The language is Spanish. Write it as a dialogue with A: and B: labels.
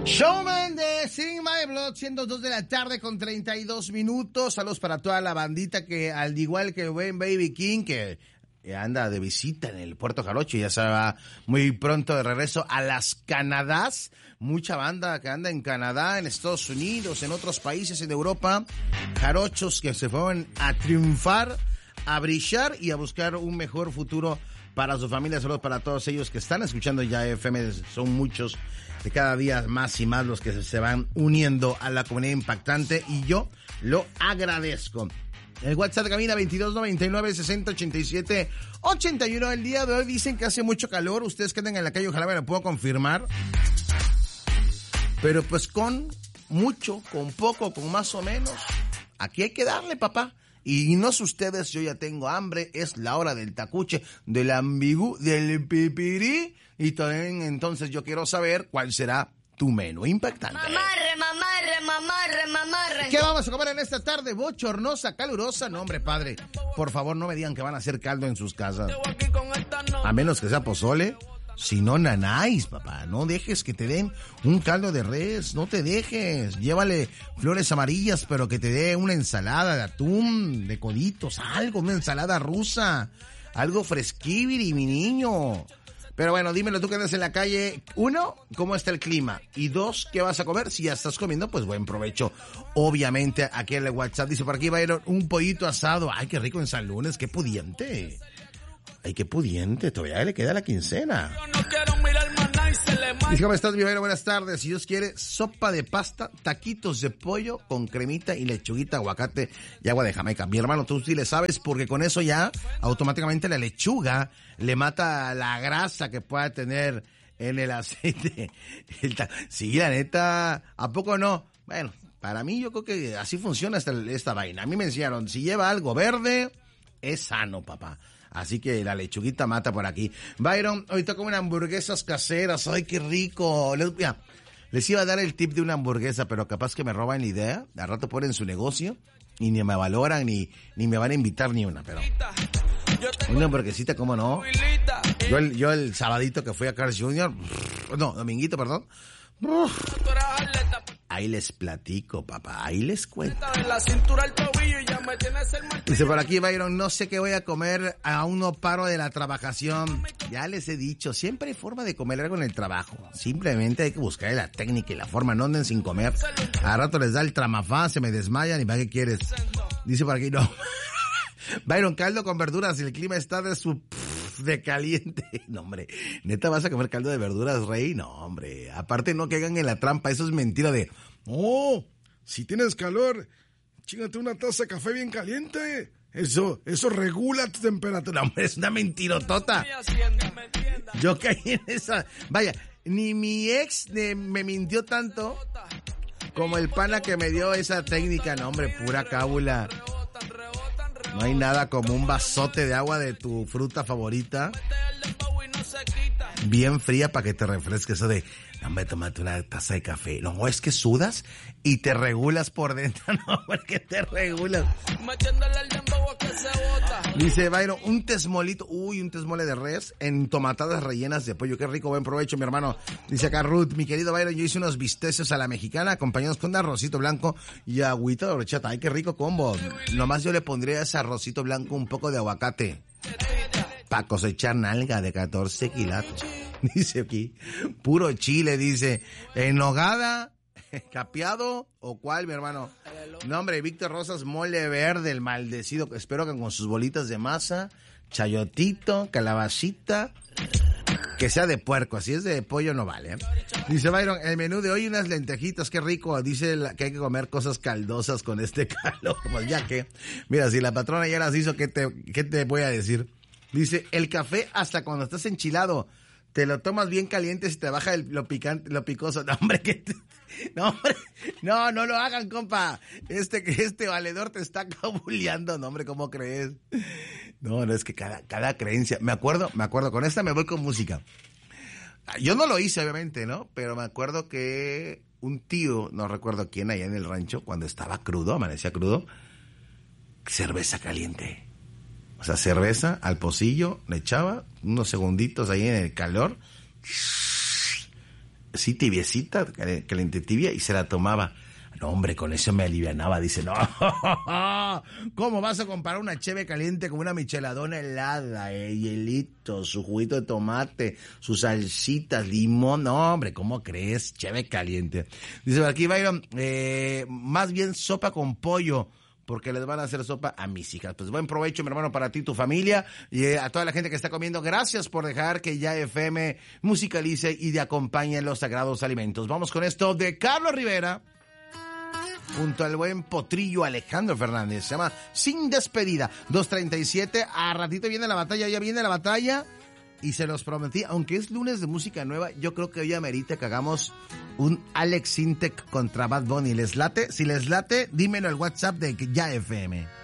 A: Showman de Sing My Blood, siendo 2 de la tarde con 32 minutos. Saludos para toda la bandita que, al igual que buen Baby King, que anda de visita en el Puerto Jarocho y ya se va muy pronto de regreso a las Canadás. Mucha banda que anda en Canadá, en Estados Unidos, en otros países en Europa. Jarochos que se fueron a triunfar, a brillar y a buscar un mejor futuro para su familia. Saludos para todos ellos que están escuchando ya FM. Son muchos, de cada día más y más los que se van uniendo a la comunidad impactante y yo lo agradezco. El WhatsApp de cabina 2299-6087-81. El día de hoy dicen que hace mucho calor. Ustedes que andan en la calle, ojalá me lo puedo confirmar. Pero pues con mucho, con poco, con más o menos, aquí hay que darle, papá. Y no sé ustedes, yo ya tengo hambre, es la hora del tacuche, del ambigú, del pipirí, y también entonces yo quiero saber cuál será tu menú impactante.
B: Mamarre, mamarre, mamarre, mamarre.
A: ¿Qué vamos a comer en esta tarde bochornosa, calurosa? No, hombre, padre, por favor no me digan que van a hacer caldo en sus casas. A menos que sea pozole. Si no, nanáis, papá. No dejes que te den un caldo de res. No te dejes. Llévale flores amarillas, pero que te dé una ensalada de atún, de coditos, algo, una ensalada rusa. Algo fresquibiri, mi niño. Pero bueno, dímelo tú que andas en la calle. 1, ¿cómo está el clima? Y 2, ¿qué vas a comer? Si ya estás comiendo, pues buen provecho. Obviamente, aquí en el WhatsApp dice, por aquí va a ir un pollito asado. Ay, qué rico en San Lunes, qué pudiente. Ay, qué pudiente, todavía le queda la quincena. Dice, ¿cómo estás, mi Jairo? Buenas tardes. Si Dios quiere, sopa de pasta, taquitos de pollo con cremita y lechuguita, aguacate y agua de Jamaica. Mi hermano, tú sí le sabes, porque con eso ya automáticamente la lechuga le mata la grasa que pueda tener en el aceite. Sí, la neta, ¿a poco no? Bueno, para mí yo creo que así funciona esta vaina. A mí me enseñaron, si lleva algo verde, es sano, papá. Así que la lechuguita mata por aquí. Byron, ahorita comen hamburguesas caseras. ¡Ay, qué rico! Les iba a dar el tip de una hamburguesa, pero capaz que me roban la idea. Al rato ponen su negocio y ni me valoran ni me van a invitar ni una, pero una hamburguesita, ¿cómo no? Yo el sabadito que fui a Carl's Jr., dominguito, perdón. Ahí les platico, papá, ahí les cuento. Dice por aquí, Byron, no sé qué voy a comer, aún no paro de la trabajación. Ya les he dicho, siempre hay forma de comer algo en el trabajo. Simplemente hay que buscar la técnica y la forma, no anden sin comer. A rato les da el tramafá, se me desmayan y ¿para qué quieres? Dice por aquí, no. Byron, caldo con verduras, el clima está de caliente. No, hombre, ¿neta vas a comer caldo de verduras, rey? No, hombre, aparte no caigan en la trampa, eso es mentira de, si tienes calor, chíngate una taza de café bien caliente, eso regula tu temperatura. Hombre, es una mentirotota. Yo caí en esa, vaya, ni mi ex me mintió tanto como el pana que me dio esa técnica. No, hombre, pura cábula. No hay nada como un vasote de agua de tu fruta favorita, bien fría para que te refresques. Eso de, hombre, tómate una taza de café. No, es que sudas y te regulas por dentro. No, porque te regulas. Dice Byron, un tesmolito, un tesmole de res en tomatadas rellenas de pollo. Qué rico, buen provecho, mi hermano. Dice acá Ruth, mi querido Byron, yo hice unos bisteces a la mexicana acompañados con arrocito blanco y agüita de horchata. Ay, qué rico combo. Nomás yo le pondría a ese arrocito blanco un poco de aguacate para cosechar nalga de 14 kilatos. Dice aquí, puro chile, dice, en nogada, capeado o cuál, mi hermano. No, hombre, Víctor Rosas, mole verde, el maldecido. Espero que con sus bolitas de masa, chayotito, calabacita, que sea de puerco, así es de pollo no vale, ¿eh? Dice Byron, el menú de hoy unas lentejitas, qué rico. Dice que hay que comer cosas caldosas con este calor. Pues ya que, mira, si la patrona ya las hizo, ¿qué te voy a decir? Dice, el café hasta cuando estás enchilado, te lo tomas bien caliente si te baja lo picante, lo picoso. No, hombre, no lo hagan, compa. Este valedor te está cabuleando. No, hombre, ¿cómo crees? No, es que cada creencia. Me acuerdo, con esta me voy con música. Yo no lo hice, obviamente, ¿no? Pero me acuerdo que un tío, no recuerdo quién, allá en el rancho, cuando estaba crudo, amanecía crudo, cerveza caliente. O sea, cerveza al pocillo, le echaba unos segunditos ahí en el calor sí, tibiecita, caliente tibia, y se la tomaba. No, hombre, con eso me alivianaba. Dice, no, ¿cómo vas a comparar una cheve caliente con una micheladona helada? Hielito, su juguito de tomate, sus salsitas, limón. No, hombre, ¿cómo crees? Cheve caliente. Dice aquí, Byron, más bien sopa con pollo, porque les van a hacer sopa a mis hijas. Pues buen provecho, mi hermano, para ti, tu familia, y a toda la gente que está comiendo. Gracias por dejar que Ya FM musicalice y te acompañe en los sagrados alimentos. Vamos con esto de Carlos Rivera, junto al buen potrillo Alejandro Fernández. Se llama Sin Despedida. 2:37. A ratito viene la batalla. Ya viene la batalla. Y se los prometí. Aunque es lunes de música nueva, yo creo que hoy amerita que hagamos un Alex Sintek contra Bad Bunny. ¿Les late? Si les late, dímelo al WhatsApp de Ya FM.